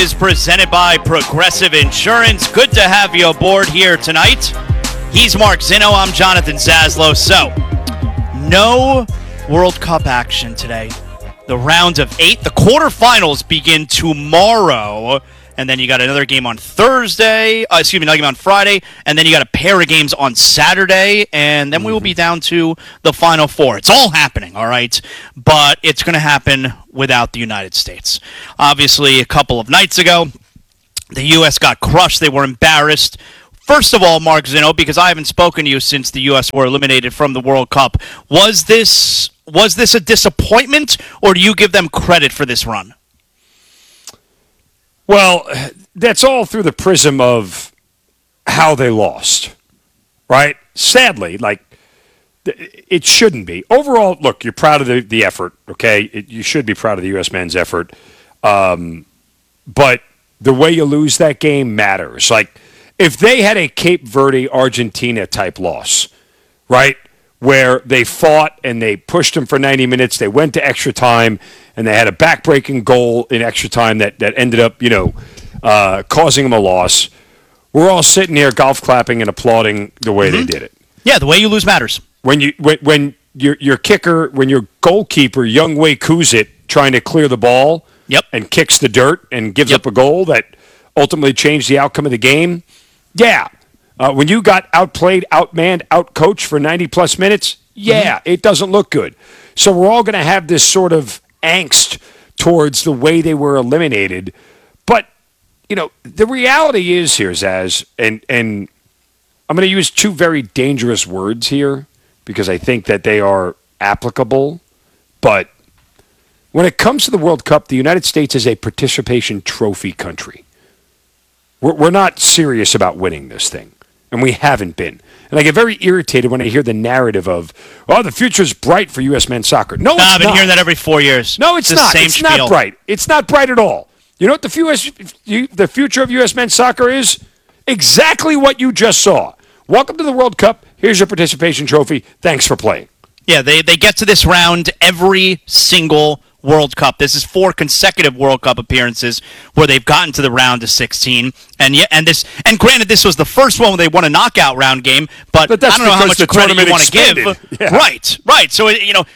Is presented by Progressive Insurance. Good to have you aboard here tonight. He's Mark Zinno. I'm Jonathan Zaslow. So, no World Cup action today. The round of 8. The quarterfinals begin tomorrow. And then you got another game on Thursday. Another game on Friday. And then you got a pair of games on Saturday. And then we will be down to the Final Four. It's all happening, all right? But it's going to happen without the United States. Obviously, a couple of nights ago, the U.S. got crushed. They were embarrassed. First of all, Mark Zinno, because I haven't spoken to you since the U.S. were eliminated from the World Cup, was this a disappointment, or do you give them credit for this run? Well, that's all through the prism of how they lost, right? Sadly, it shouldn't be. Overall, look, you're proud of the effort, okay? You should be proud of the U.S. men's effort. But the way you lose that game matters. Like, if they had a Cape Verde, Argentina type loss, right, where they fought and they pushed them for 90 minutes, they went to extra time, and they had a back-breaking goal in extra time that ended up, causing them a loss. We're all sitting here golf clapping and applauding the way they did it. Yeah, the way you lose matters. When your kicker, when your goalkeeper, Younghoe Kuzit, trying to clear the ball and kicks the dirt and gives up a goal that ultimately changed the outcome of the game, when you got outplayed, outmanned, outcoached for 90-plus minutes, it doesn't look good. So we're all going to have this sort of angst towards the way they were eliminated. But, the reality is here, Zaz, and I'm going to use two very dangerous words here because I think that they are applicable. But when it comes to the World Cup, the United States is a participation trophy country. We're not serious about winning this thing, and we haven't been. And I get very irritated when I hear the narrative of, the future's bright for U.S. men's soccer. No, it's not. I've been hearing that every 4 years. No, it's not. It's not bright. It's not bright at all. You know what the future of U.S. men's soccer is? Exactly what you just saw. Welcome to the World Cup. Here's your participation trophy. Thanks for playing. Yeah, they get to this round every single World Cup. This is 4 consecutive World Cup appearances where they've gotten to the round of 16. And granted, this was the first one where they won a knockout round game, but I don't know how much credit you want to give. Yeah. Right. So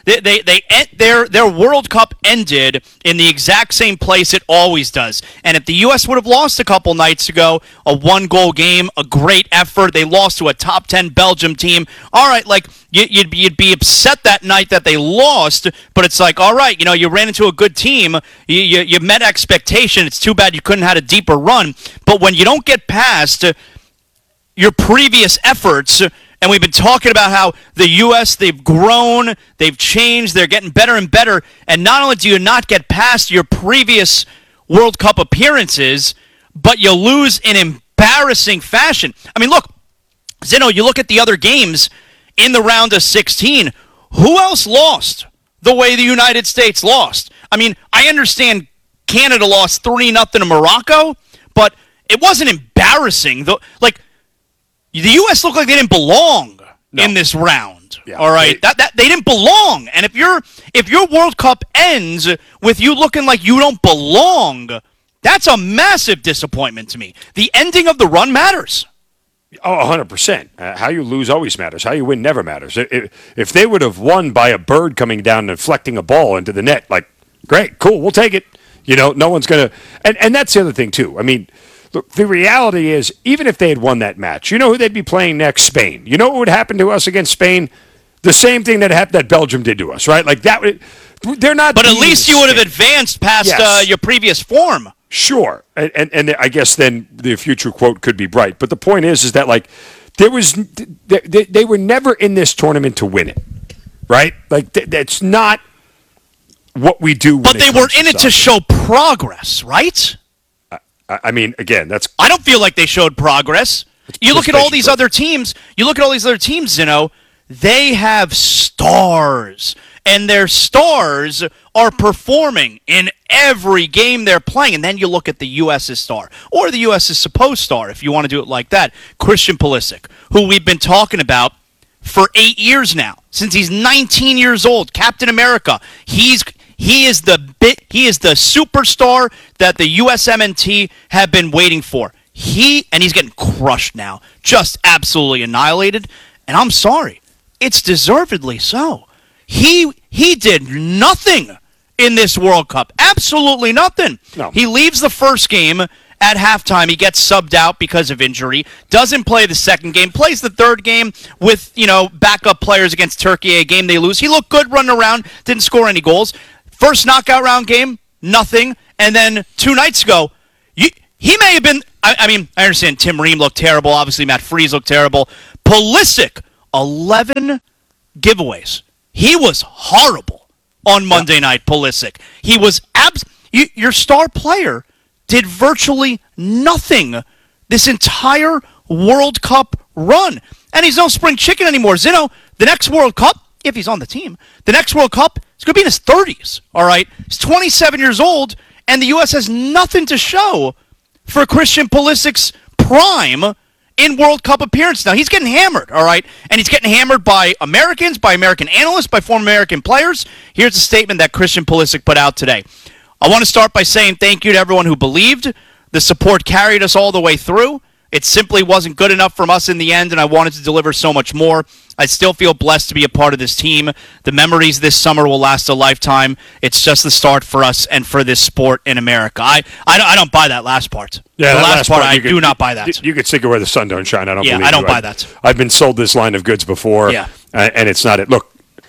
their World Cup ended in the exact same place it always does. And if the U.S. would have lost a couple nights ago, a 1-goal game, a great effort, they lost to a top 10 Belgium team. All right, you'd be upset that night that they lost, but it's like, all right, you ran into a good team, you met expectation. It's too bad you couldn't have had a deeper run. But when you don't get past your previous efforts, and we've been talking about how the U.S., they've grown, they've changed, they're getting better and better, and not only do you not get past your previous World Cup appearances, but you lose in embarrassing fashion. I mean, look, Zinno, you look at the other games in the round of 16, who else lost the way the United States lost? I mean, I understand Canada lost 3-0 to Morocco, but it wasn't embarrassing. The U.S. looked like they didn't belong in this round. Yeah, all right, they didn't belong. And if your World Cup ends with you looking like you don't belong, that's a massive disappointment to me. The ending of the run matters. Oh, 100%. How you lose always matters. How you win never matters. If they would have won by a bird coming down and deflecting a ball into the net, great, cool, we'll take it. No one's going to... And that's the other thing, too. I mean, look, the reality is, even if they had won that match, you know who they'd be playing next? Spain. You know what would happen to us against Spain? The same thing that Belgium did to us, right? They're not... But at least you would have advanced past your previous form. Sure, and I guess then the future quote could be bright. But the point is that they were never in this tournament to win it, right? That's not what we do. But they were in it to show progress, right? I mean, again, that's. I don't feel like they showed progress. You look at all these other teams. Zinno. They have stars. And their stars are performing in every game they're playing. And then you look at the U.S.'s star, or the U.S.'s supposed star, if you want to do it like that, Christian Pulisic, who we've been talking about for 8 years now, since he's 19 years old, Captain America. He's He is the superstar that the USMNT have been waiting for. He's getting crushed now, just absolutely annihilated. And I'm sorry, it's deservedly so. He did nothing in this World Cup, absolutely nothing. No. He leaves the first game at halftime. He gets subbed out because of injury. Doesn't play the second game. Plays the third game with backup players against Turkey. A game they lose. He looked good running around. Didn't score any goals. First knockout round game, nothing. And then 2 nights ago, he may have been. I understand Tim Ream looked terrible. Obviously, Matt Freese looked terrible. Pulisic, 11 giveaways. He was horrible on Monday night, Pulisic. He was your star player did virtually nothing this entire World Cup run. And he's no spring chicken anymore. Zeno, the next World Cup, if he's on the team, the next World Cup is going to be in his 30s, all right? He's 27 years old, and the U.S. has nothing to show for Christian Pulisic's prime in World Cup appearance. Now, he's getting hammered, all right? And he's getting hammered by Americans, by American analysts, by former American players. Here's a statement that Christian Pulisic put out today. I want to start by saying thank you to everyone who believed. The support carried us all the way through. It simply wasn't good enough from us in the end, and I wanted to deliver so much more. I still feel blessed to be a part of this team. The memories this summer will last a lifetime. It's just the start for us and for this sport in America. I don't buy that last part. Yeah, the last part I do not buy that. You could stick it where the sun don't shine. I don't buy that. I've been sold this line of goods before, and it's not it. Look,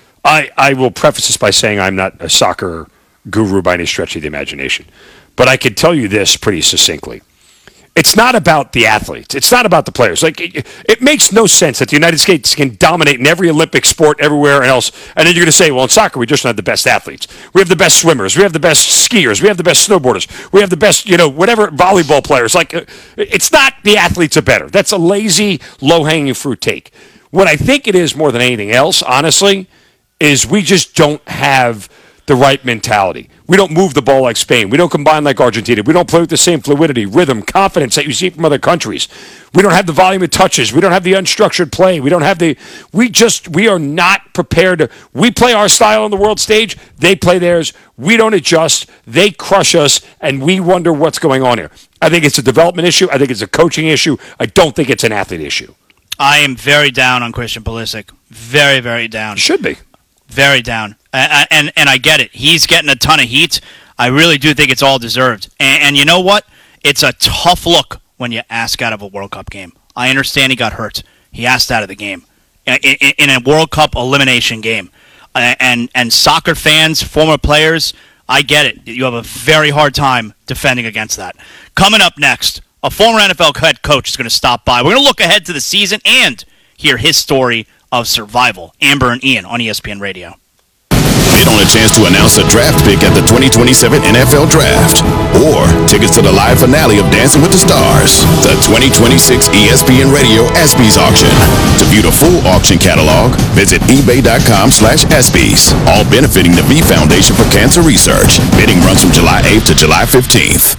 I will preface this by saying I'm not a soccer guru by any stretch of the imagination, but I could tell you this pretty succinctly. It's not about the athletes. It's not about the players. Like it makes no sense that the United States can dominate in every Olympic sport everywhere else, and then you're going to say, well, in soccer, we just don't have the best athletes. We have the best swimmers. We have the best skiers. We have the best snowboarders. We have the best, whatever, volleyball players. Like, it's not the athletes are better. That's a lazy, low-hanging fruit take. What I think it is more than anything else, honestly, is we just don't have the right mentality. We don't move the ball like Spain. We don't combine like Argentina. We don't play with the same fluidity, rhythm, confidence that you see from other countries. We don't have the volume of touches. We don't have the unstructured play. We don't have we are not prepared we play our style on the world stage. They play theirs. We don't adjust. They crush us, and we wonder what's going on here. I think it's a development issue. I think it's a coaching issue. I don't think it's an athlete issue. I am very down on Christian Pulisic. Very, very down. Should be. Very down. And I get it. He's getting a ton of heat. I really do think it's all deserved. And you know what? It's a tough look when you ask out of a World Cup game. I understand he got hurt. He asked out of the game in a World Cup elimination game. And soccer fans, former players, I get it. You have a very hard time defending against that. Coming up next, a former NFL head coach is going to stop by. We're going to look ahead to the season and hear his story of survival. Amber and Ian on ESPN Radio. Bid on a chance to announce a draft pick at the 2027 NFL Draft, or tickets to the live finale of Dancing with the Stars, the 2026 ESPN Radio ESPYs auction. To view the full auction catalog, visit ebay.com/ESPYs, all benefiting the V Foundation for Cancer Research. Bidding runs from July 8th to July 15th.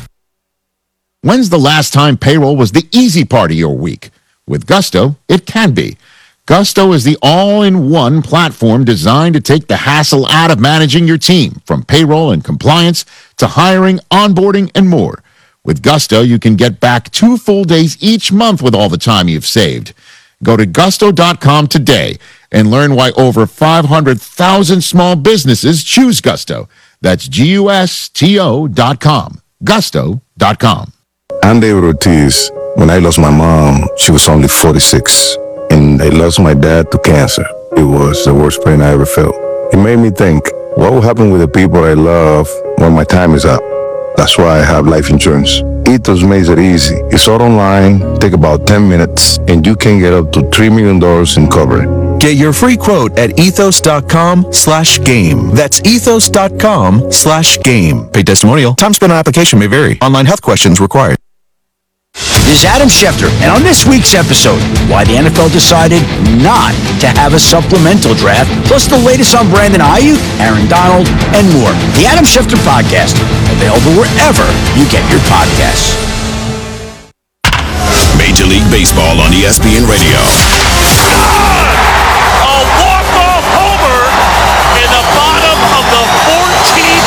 When's the last time payroll was the easy part of your week? With Gusto, it can be. Gusto is the all-in-one platform designed to take the hassle out of managing your team, from payroll and compliance to hiring, onboarding, and more. With Gusto, you can get back 2 full days each month with all the time you've saved. Go to gusto.com today and learn why over 500,000 small businesses choose Gusto. That's GUSTO.com. Gusto.com. I'm David Ortiz. When I lost my mom, she was only 46. And I lost my dad to cancer. It was the worst pain I ever felt. It made me think, what will happen with the people I love when my time is up? That's why I have life insurance. Ethos makes it easy. It's all online, take about 10 minutes, and you can get up to $3 million in coverage. Get your free quote at ethos.com/game. That's ethos.com/game. Paid testimonial. Time spent on application may vary. Online health questions required. This is Adam Schefter, and on this week's episode, why the NFL decided not to have a supplemental draft, plus the latest on Brandon Ayuk, Aaron Donald, and more. The Adam Schefter Podcast, available wherever you get your podcasts. Major League Baseball on ESPN Radio. A walk-off homer in the bottom of the 14th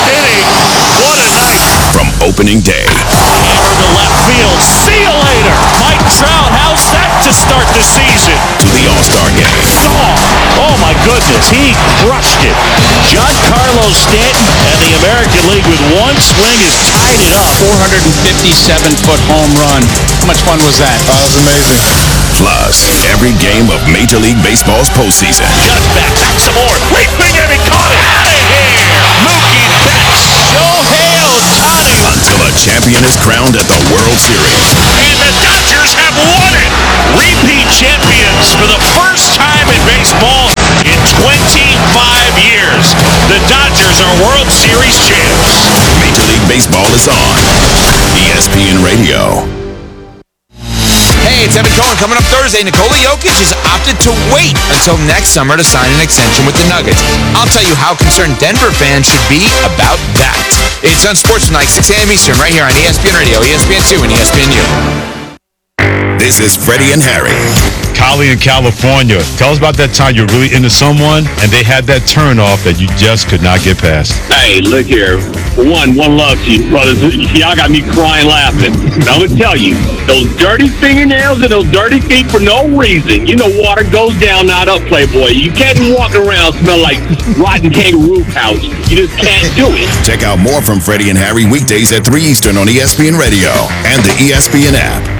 opening day. Hammer to left field. See you later. Mike Trout, how's that to start the season? To the All-Star game. Oh my goodness, he crushed it. Giancarlo Stanton and the American League with one swing has tied it up. 457-foot home run. How much fun was that? That was amazing. Plus, every game of Major League Baseball's postseason. Just back some more. Leaping and he caught it. Out of here. Mookie Betts. Shohei Ohtani. Until a champion is crowned at the World Series. And the Dodgers have won it. Repeat champions for the first time in baseball in 25 years. The Dodgers are World Series champs. Major League Baseball is on ESPN Radio. Hey, it's Evan Cohen. Coming up Thursday, Nikola Jokic has opted to wait until next summer to sign an extension with the Nuggets. I'll tell you how concerned Denver fans should be about that. It's on Sports Tonight, 6 a.m. Eastern, right here on ESPN Radio, ESPN2, and ESPNU. This is Freddie and Harry. Kylie in California. Tell us about that time you're really into someone and they had that turn off that you just could not get past. Hey, look here. One love to you, brothers. Y'all got me crying laughing. And I'm going to tell you, those dirty fingernails and those dirty feet for no reason. You know water goes down, not up, Playboy. You can't be walking around smell like rotten kangaroo pouch. You just can't do it. Check out more from Freddie and Harry weekdays at 3 Eastern on ESPN Radio and the ESPN app.